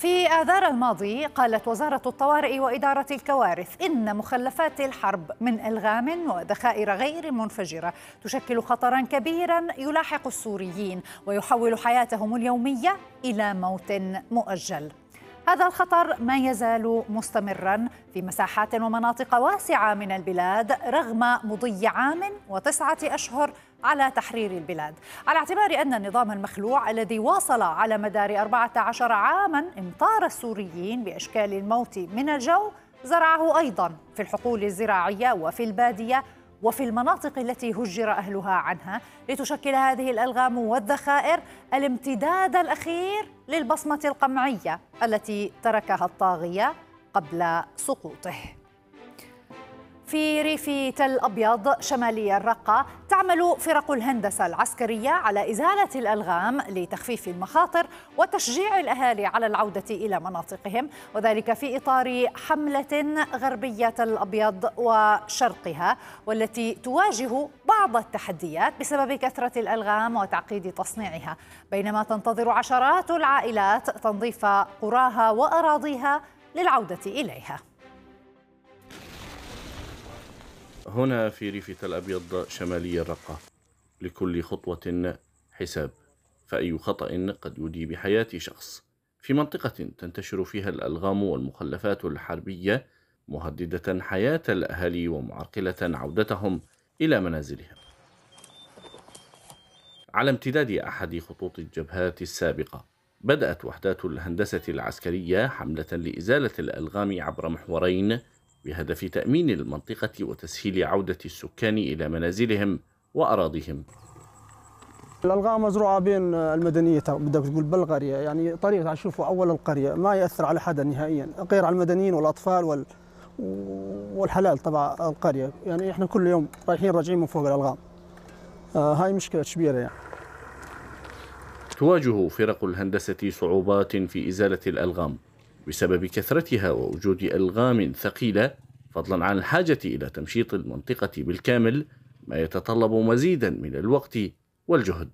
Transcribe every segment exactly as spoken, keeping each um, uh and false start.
في آذار الماضي قالت وزارة الطوارئ وإدارة الكوارث إن مخلفات الحرب من ألغام وذخائر غير منفجرة تشكل خطراً كبيراً يلاحق السوريين ويحول حياتهم اليومية إلى موت مؤجل. هذا الخطر ما يزال مستمراً في مساحات ومناطق واسعة من البلاد رغم مضي عام وتسعة أشهر على تحرير البلاد، على اعتبار أن النظام المخلوع الذي واصل على مدار أربعة عشر عاماً إمطار السوريين بأشكال الموت من الجو زرعه أيضاً في الحقول الزراعية وفي البادية وفي المناطق التي هجر أهلها عنها، لتشكل هذه الألغام والذخائر الامتداد الأخير للبصمة القمعية التي تركها الطاغية قبل سقوطه. في ريف تل أبيض شمالي الرقة تعمل فرق الهندسة العسكرية على إزالة الألغام لتخفيف المخاطر وتشجيع الأهالي على العودة إلى مناطقهم، وذلك في إطار حملة غربية تل أبيض وشرقها والتي تواجه بعض التحديات بسبب كثرة الألغام وتعقيد تصنيعها، بينما تنتظر عشرات العائلات تنظيف قراها وأراضيها للعودة إليها. هنا في ريف تل أبيض شمالي الرقة لكل خطوة حساب، فأي خطأ قد يودي بحياة شخص في منطقة تنتشر فيها الألغام والمخلفات الحربية، مهددة حياة الأهالي ومعرقلة عودتهم إلى منازلهم. على امتداد أحد خطوط الجبهات السابقة بدأت وحدات الهندسة العسكرية حملة لإزالة الألغام عبر محورين بهدف تأمين المنطقة وتسهيل عودة السكان إلى منازلهم وأراضيهم. الألغام مزروعة بين المدنية، بدك تقول بالقرية، يعني طريقة تشوفوا أول القرية ما يأثر على حدا نهائيا غير على المدنيين والأطفال وال... والحلال تبع القرية، يعني إحنا كل يوم رايحين راجعين من فوق الألغام. آه هاي مشكلة كبيرة يعني. تواجه فرق الهندسة صعوبات في إزالة الألغام بسبب كثرتها ووجود ألغام ثقيلة، فضلا عن الحاجة إلى تمشيط المنطقة بالكامل، ما يتطلب مزيدا من الوقت والجهد.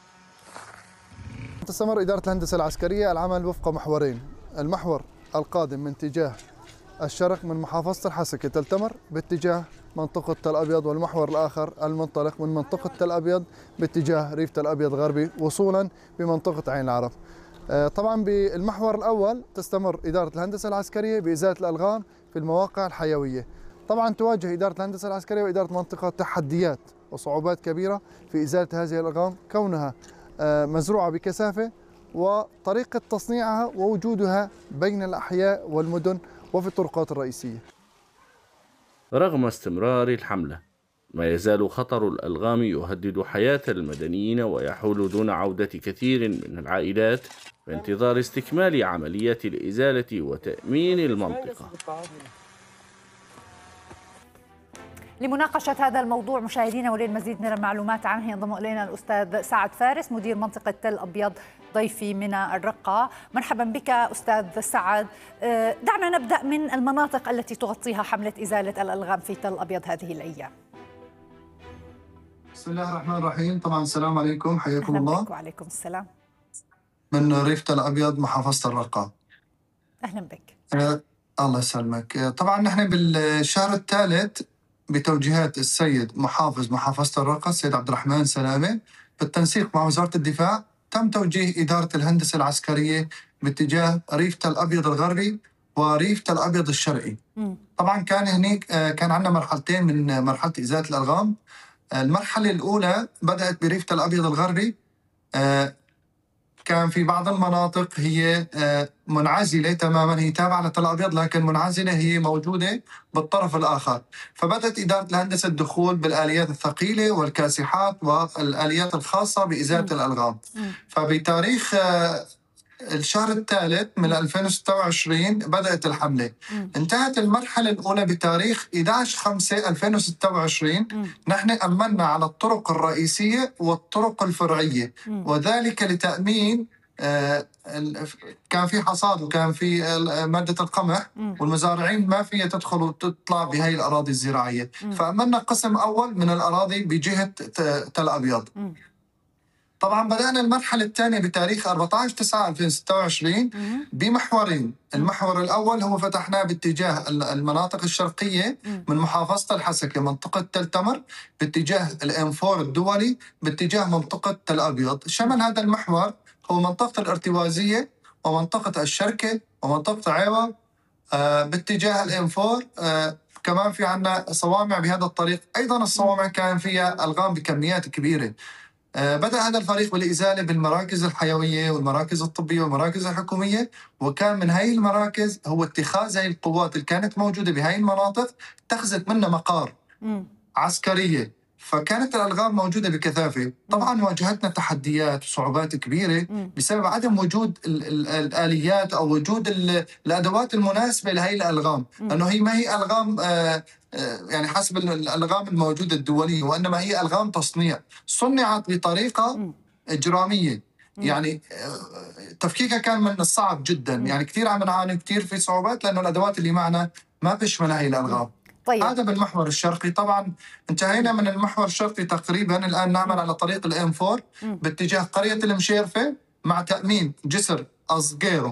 تستمر إدارة الهندسة العسكرية العمل وفق محورين: المحور القادم من اتجاه الشرق من محافظة الحسكة تل تمر باتجاه منطقة تل أبيض، والمحور الآخر المنطلق من منطقة تل أبيض باتجاه ريف تل أبيض غربي وصولا بمنطقة عين العرب. طبعا بالمحور الأول تستمر إدارة الهندسة العسكرية بإزالة الألغام في المواقع الحيوية. طبعا تواجه إدارة الهندسة العسكرية وإدارة منطقة تحديات وصعوبات كبيرة في إزالة هذه الألغام، كونها مزروعة بكثافة وطريقة تصنيعها ووجودها بين الأحياء والمدن وفي الطرقات الرئيسية. رغم استمرار الحملة ما يزال خطر الألغام يهدد حياة المدنيين ويحول دون عودة كثير من العائلات في انتظار استكمال عملية الإزالة وتأمين المنطقة. لمناقشة هذا الموضوع مشاهدينا وللمزيد من المعلومات عنه ينضم إلينا الأستاذ سعد فارس مدير منطقة تل أبيض ضيفي من الرقة. مرحبا بك أستاذ سعد. دعنا نبدأ من المناطق التي تغطيها حملة إزالة الألغام في تل أبيض هذه الأيام. بسم الله الرحمن الرحيم. طبعا السلام عليكم، حياكم الله. وعليكم السلام. من ريف تل أبيض محافظة الرقة. أهلا بك. أه الله يسلمك. طبعا نحن بالشهر الثالث بتوجيهات السيد محافظ محافظة الرقة السيد عبد الرحمن سلامة بالتنسيق مع وزارة الدفاع تم توجيه إدارة الهندسة العسكرية باتجاه ريف تل أبيض الغربي وريف تل أبيض الشرقي. م. طبعا كان هناك كان عندنا مرحلتين من مرحلة إزالة الألغام. المرحلة الأولى بدأت بريف تل أبيض الغربي، كان في بعض المناطق هي منعزلة تماما، هي تابعة لتل أبيض لكن منعزلة، هي موجودة بالطرف الآخر. فبدأت إدارة الهندسة الدخول بالآليات الثقيلة والكاسحات والآليات الخاصة بإزالة م. الألغام. م. فبتاريخ الشهر الثالث من ألفين وستة وعشرين بدأت الحملة. م. انتهت المرحلة الأولى بتاريخ أحد عشر خمسة ألفين وستة وعشرين. م. نحن أمنا على الطرق الرئيسية والطرق الفرعية، م. وذلك لتأمين آه كان في حصاد وكان في مادة القمح، م. والمزارعين ما فيها تدخل وتطلع بهاي الأراضي الزراعية. م. فأمنا قسم أول من الأراضي بجهة تل أبيض. م. طبعا بدأنا المرحلة الثانية بتاريخ أربعة عشر تسعة ألفين وستة وعشرين بمحورين. المحور الأول هو فتحناه باتجاه المناطق الشرقية من محافظة الحسكة، منطقة تل تمر، باتجاه الانفور الدولي، باتجاه منطقة تل أبيض. شمل هذا المحور هو منطقة الارتوازية ومنطقة الشركة ومنطقة عيوة آه باتجاه الانفور. آه كمان في عنا صوامع بهذا الطريق. أيضا الصوامع كان فيها ألغام بكميات كبيرة. آه بدأ هذا الفريق بالإزالة بالمراكز الحيوية والمراكز الطبية والمراكز الحكومية، وكان من هاي المراكز هو اتخاذ هاي القوات اللي كانت موجودة بهاي المناطق اتخذت منها مقار م. عسكرية. فكانت الألغام موجودة بكثافة. طبعا واجهتنا تحديات وصعوبات كبيرة بسبب عدم وجود ال ال الآليات أو وجود الأدوات المناسبة لهي الألغام، لأنه هي ما هي ألغام آه يعني حسب الألغام الموجودة الدولية، وإنما هي ألغام تصنيع صنعت بطريقة إجرامية. يعني تفكيكها كان من الصعب جدا. يعني كثير عم نعاني، كثير في صعوبات، لأنه الأدوات اللي معنا ما بتشمل هي الألغام. طيب. هذا بالمحور الشرقي. طبعا انتهينا من المحور الشرقي تقريبا، الآن نعمل على طريق الام أربعة باتجاه قرية المشيرفة مع تأمين جسر أصغيرو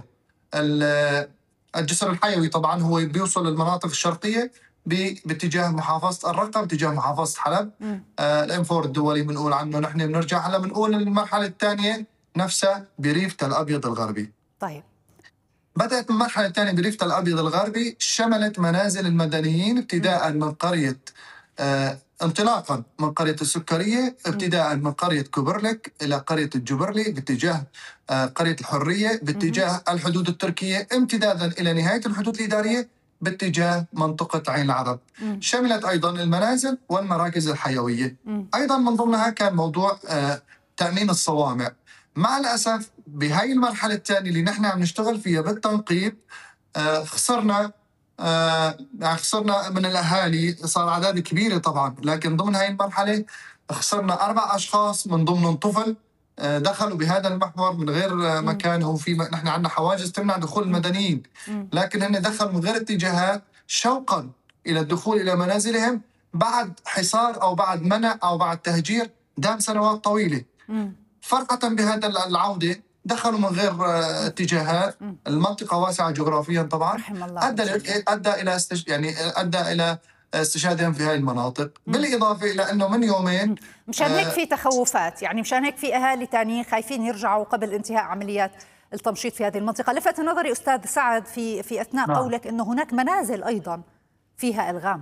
الجسر الحيوي. طبعا هو بيوصل للمناطق الشرقية باتجاه محافظة الرقة باتجاه محافظة حلب. آه الام أربعة الدولي بنقول عنه نحن بنرجع هلا بنقول المرحلة الثانية نفسها بريف تل أبيض الغربي. طيب. بدأت المرحلة الثانية بريف تل أبيض الغربي، شملت منازل المدنيين ابتداء من قرية آه انطلاقا من قرية السكرية، ابتداء من قرية كوبرلك إلى قرية الجبرلي باتجاه آه قرية الحرية باتجاه الحدود التركية، امتدادا إلى نهاية الحدود الإدارية باتجاه منطقة عين العرب. شملت أيضا المنازل والمراكز الحيوية. أيضا من ضمنها كان موضوع آه تأمين الصوامع. مع الأسف بهاي المرحلة الثانية اللي نحن عم نشتغل فيها بالتنقيب آه خسرنا آه يعني خسرنا من الأهالي، صار أعداد كبيرة طبعا، لكن ضمن هاي المرحلة خسرنا أربع أشخاص من ضمنهم طفل آه دخلوا بهذا المحور من غير آه مكان. هو في نحن عندنا حواجز تمنع دخول المدنيين، لكن هن دخلوا من غير اتجاهات شوقا إلى الدخول إلى منازلهم بعد حصار أو بعد منع أو بعد تهجير دام سنوات طويلة. فرحة بهذا العودة دخلوا من غير اتجاهات. المنطقة واسعة جغرافيا طبعا، أدى أدى إلى استش... يعني أدى إلى استشهادهم في هذه المناطق. مم. بالإضافة إلى أنه من يومين مشان هيك في تخوفات، يعني مشان هيك في أهالي تانيين خايفين يرجعوا قبل انتهاء عمليات التمشيط في هذه المنطقة. لفت نظري أستاذ سعد في في أثناء نعم. قولك أنه هناك منازل أيضا فيها ألغام.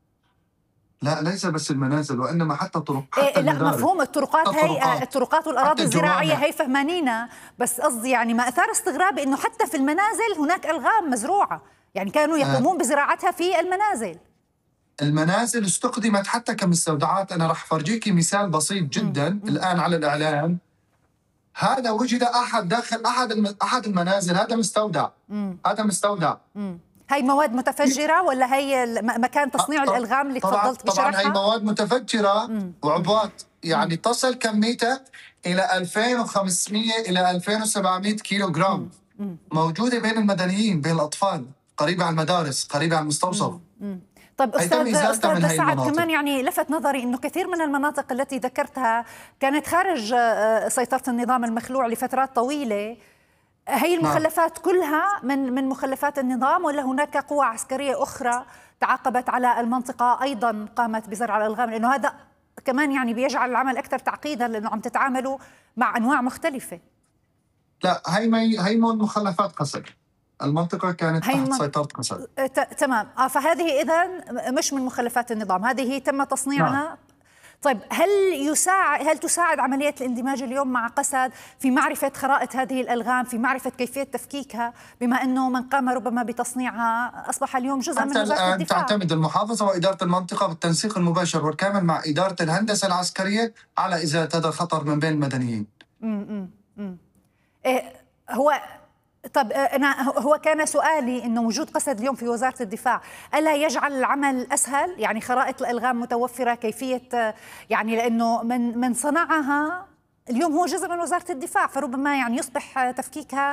لا ليس بس المنازل، وإنما حتى طرق حتى إيه لا مفهوم الطرقات. هي الطرقات والأراضي الزراعية هي فهمانينا، بس قصدي يعني ما أثار استغرابي إنه حتى في المنازل هناك ألغام مزروعة، يعني كانوا يقومون آه. بزراعتها في المنازل. المنازل استخدمت حتى كمستودعات. أنا راح فرجيكي مثال بسيط جدا. م. الآن على الإعلام هذا وجد أحد داخل أحد أحد المنازل. هذا مستودع. م. هذا مستودع. م. هي مواد متفجرة ولا هي مكان تصنيع الألغام اللي تفضلت بشرحها؟ طبعا هي مواد متفجرة مم. وعبوات، يعني تصل كميتها إلى ألفين وخمسمئة إلى ألفين وسبعمئة كيلو جرام. مم. موجودة بين المدنيين، بين الأطفال، قريبة على المدارس، قريبة على المستوصف. طيب أستاذ أستاذ سعد، كمان يعني لفت نظري إنه كثير من المناطق التي ذكرتها كانت خارج سيطرة النظام المخلوع لفترات طويلة. هي المخلفات كلها من من مخلفات النظام، ولا هناك قوى عسكرية أخرى تعاقبت على المنطقة أيضا قامت بزرع الألغام؟ لأنه هذا كمان يعني بيجعل العمل أكثر تعقيدا، لأنه عم تتعاملوا مع أنواع مختلفة. لا هي ما هي مو مخلفات قصر. المنطقة كانت تحت من... سيطرة قصر. تمام. آه فهذه إذن مش من مخلفات النظام، هذه تم تصنيعها. نعم. طيب هل يساعد هل تساعد عملية الاندماج اليوم مع قسد في معرفة خرائط هذه الألغام، في معرفة كيفية تفكيكها، بما أنه من قام ربما بتصنيعها أصبح اليوم جزء من وزارة الدفاع؟ تعتمد المحافظة وإدارة المنطقة بالتنسيق المباشر والكامل مع إدارة الهندسة العسكرية على إزالة هذا الخطر من بين المدنيين. امم امم إيه هو طب أنا هو كان سؤالي إنه وجود قسد اليوم في وزارة الدفاع ألا يجعل العمل أسهل؟ يعني خرائط الألغام متوفرة، كيفية يعني لأنه من من صنعها اليوم هو جزء من وزارة الدفاع، فربما يعني يصبح تفكيكها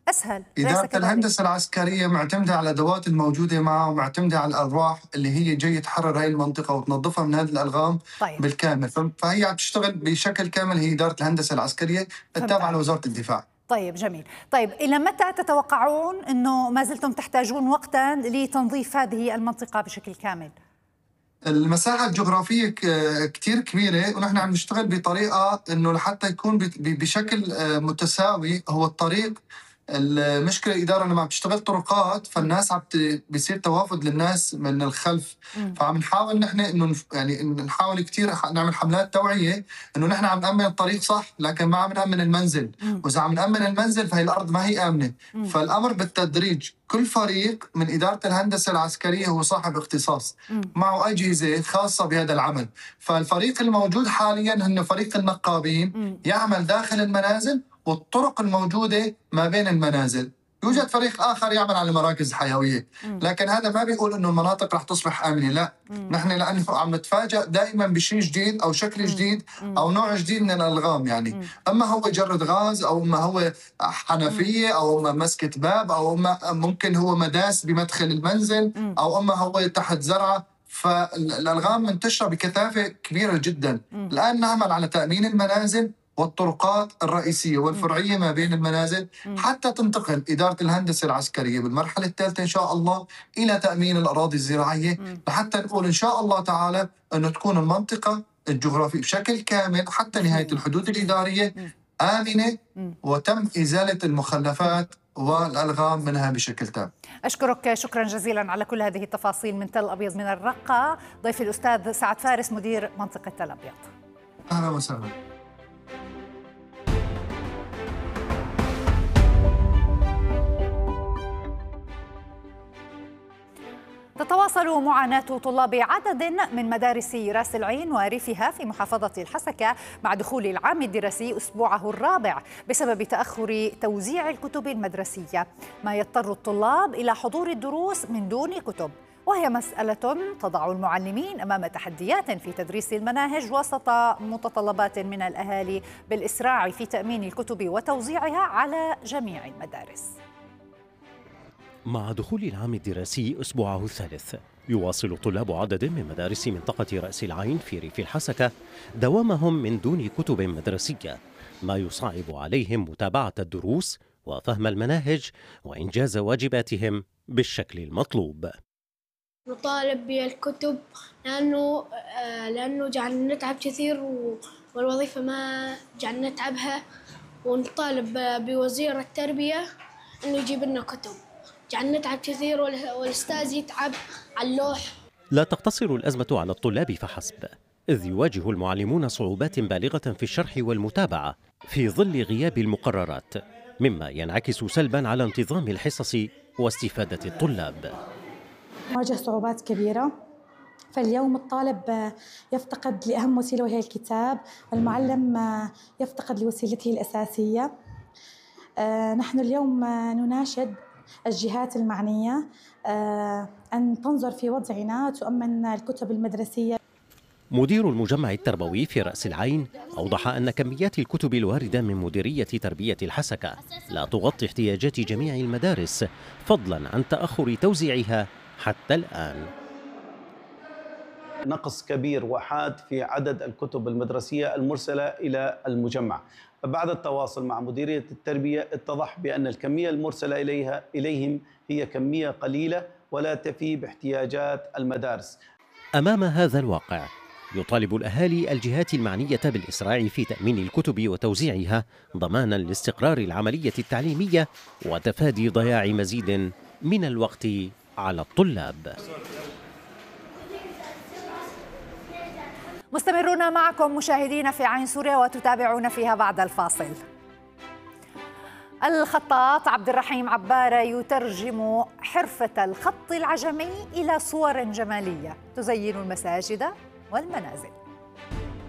أسهل. إدارة الهندسة العسكرية معتمدة على الأدوات الموجودة معها ومعتمدة على الأرواح اللي هي جاية تحرر هاي المنطقة وتنظفها من هذه الألغام طيب. بالكامل. فهي عم تشتغل بشكل كامل، هي إدارة الهندسة العسكرية التابعة لوزارة الدفاع. طيب جميل. طيب إلى متى تتوقعون أنه ما زلتم تحتاجون وقتا لتنظيف هذه المنطقة بشكل كامل؟ المساحة الجغرافية كتير كبيرة، ونحن عم نشتغل بطريقة أنه لحتى يكون بشكل متساوي. هو الطريق المشكلة الإدارة لما عم تشتغل طرقات فالناس عم بيصير توافد للناس من الخلف، فعم نحاول نحن إنه يعني نحاول كتير نعمل حملات توعية إنه نحن عم نأمن الطريق صح، لكن ما عم نأمن المنزل، وإذا عم نأمن المنزل فهي الأرض ما هي آمنة. فالأمر بالتدريج. كل فريق من إدارة الهندسة العسكرية هو صاحب اختصاص، معه أجهزة خاصة بهذا العمل. فالفريق الموجود حاليا هن فريق النقابين يعمل داخل المنازل والطرق الموجودة ما بين المنازل. يوجد فريق آخر يعمل على المراكز الحيوية، لكن هذا ما بيقول إنه المناطق رح تصبح آمنة، لا. نحن لأنه عم نتفاجأ دائما بشيء جديد أو شكل جديد أو نوع جديد من الألغام، يعني أما هو جرد غاز أو أما هو حنفية أو أما مسكة باب أو أما ممكن هو مداس بمدخل المنزل أو أما هو تحت زرعة. فالألغام منتشرة بكثافة كبيرة جدا. الآن نعمل على تأمين المنازل والطرقات الرئيسية والفرعية ما بين المنازل حتى تنتقل إدارة الهندسة العسكرية بالمرحلة الثالثة إن شاء الله إلى تأمين الأراضي الزراعية، لحتى نقول إن شاء الله تعالى أنه تكون المنطقة الجغرافية بشكل كامل حتى نهاية الحدود الإدارية آمنة وتم إزالة المخلفات والألغام منها بشكل تام. أشكرك شكرا جزيلا على كل هذه التفاصيل من تل أبيض من الرقة، ضيف الأستاذ سعد فارس مدير منطقة تل أبيض. أهلا وسهلا. تتواصل معاناة طلاب عدد من مدارس راس العين وريفها في محافظة الحسكة مع دخول العام الدراسي أسبوعه الرابع بسبب تأخر توزيع الكتب المدرسية، ما يضطر الطلاب إلى حضور الدروس من دون كتب، وهي مسألة تضع المعلمين أمام تحديات في تدريس المناهج وسط متطلبات من الأهالي بالإسراع في تأمين الكتب وتوزيعها على جميع المدارس. مع دخول العام الدراسي أسبوعه الثالث، يواصل طلاب عدد من مدارس منطقة رأس العين في ريف الحسكة دوامهم من دون كتب مدرسية، ما يصعب عليهم متابعة الدروس وفهم المناهج وإنجاز واجباتهم بالشكل المطلوب. نطالب بالكتب لأنه لأنه جعلنا نتعب كثير والوظيفة ما جعلنا نتعبها، ونطالب بوزير التربية إنه يجيب لنا كتب. جعلنا نتعب كثير والأستاذ يتعب على اللوح. لا تقتصر الأزمة على الطلاب فحسب، إذ يواجه المعلمون صعوبات بالغة في الشرح والمتابعة في ظل غياب المقررات، مما ينعكس سلبا على انتظام الحصص واستفادة الطلاب. نواجه صعوبات كبيرة، فاليوم الطالب يفتقد لأهم وسيلة وهي الكتاب، والمعلم يفتقد لوسيلته الأساسية. نحن اليوم نناشد الجهات المعنية أن تنظر في وضعنا وتؤمن الكتب المدرسية. مدير المجمع التربوي في رأس العين أوضح أن كميات الكتب الواردة من مديرية تربية الحسكة لا تغطي احتياجات جميع المدارس، فضلا عن تأخر توزيعها حتى الآن. نقص كبير وحاد في عدد الكتب المدرسية المرسلة إلى المجمع. بعد التواصل مع مديرية التربية اتضح بأن الكمية المرسلة إليها إليهم هي كمية قليلة ولا تفي باحتياجات المدارس. أمام هذا الواقع يطالب الأهالي الجهات المعنية بالإسراع في تأمين الكتب وتوزيعها ضمانا لاستقرار العملية التعليمية وتفادي ضياع مزيد من الوقت على الطلاب. مستمرون معكم مشاهدينا في عين سوريا وتتابعون فيها بعد الفاصل. الخطاط عبد الرحيم عبارة يترجم حرفة الخط العجمي إلى صور جمالية تزين المساجد والمنازل.